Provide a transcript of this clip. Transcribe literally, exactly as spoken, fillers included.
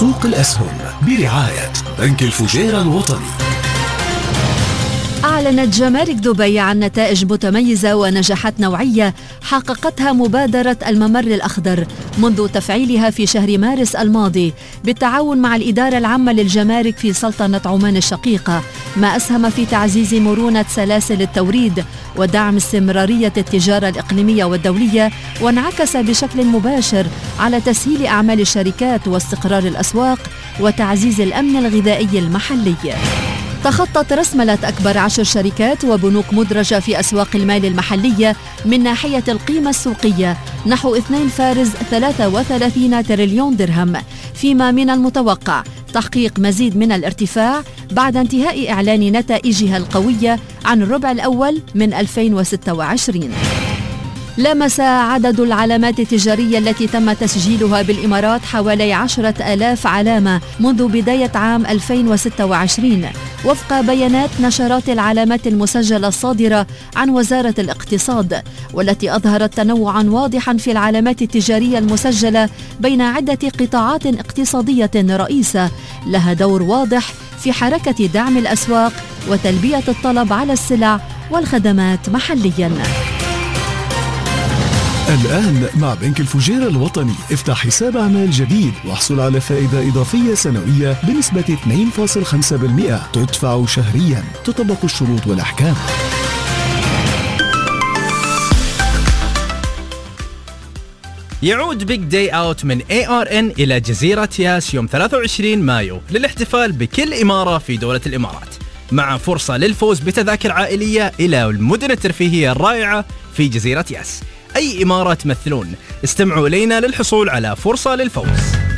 سوق الأسهم برعاية بنك الفجيرة الوطني. أعلنت جمارك دبي عن نتائج متميزة ونجاحات نوعية حققتها مبادرة الممر الأخضر منذ تفعيلها في شهر مارس الماضي بالتعاون مع الإدارة العامة للجمارك في سلطنة عمان الشقيقة، ما أسهم في تعزيز مرونة سلاسل التوريد ودعم استمرارية التجارة الإقليمية والدولية، وانعكس بشكل مباشر على تسهيل أعمال الشركات واستقرار الأسواق وتعزيز الأمن الغذائي المحلي. تخطت رسملة أكبر عشر شركات وبنوك مدرجة في أسواق المال المحلية من ناحية القيمة السوقية نحو اثنين فاصلة ثلاثة وثلاثين تريليون درهم، فيما من المتوقع تحقيق مزيد من الارتفاع بعد انتهاء إعلان نتائجها القوية عن الربع الأول من ألفين وستة وعشرين. لمس عدد العلامات التجارية التي تم تسجيلها بالإمارات حوالي عشرة آلاف علامة منذ بداية عام ألفين وستة وعشرين وفق بيانات نشرات العلامات المسجلة الصادرة عن وزارة الاقتصاد، والتي أظهرت تنوعا واضحا في العلامات التجارية المسجلة بين عدة قطاعات اقتصادية رئيسة لها دور واضح في حركة دعم الأسواق وتلبية الطلب على السلع والخدمات محليا. الآن مع بنك الفجيرة الوطني افتح حساب أعمال جديد واحصل على فائدة إضافية سنوية بنسبة اثنين فاصلة خمسة بالمئة تدفع شهريا، تطبق الشروط والأحكام. يعود بيج داي اوت من إيه آر إن إلى جزيرة ياس يوم ثلاثة وعشرين مايو للاحتفال بكل إمارة في دولة الإمارات، مع فرصة للفوز بتذاكر عائلية إلى المدن الترفيهية الرائعة في جزيرة ياس. أي إمارة تمثلون؟ استمعوا إلينا للحصول على فرصة للفوز.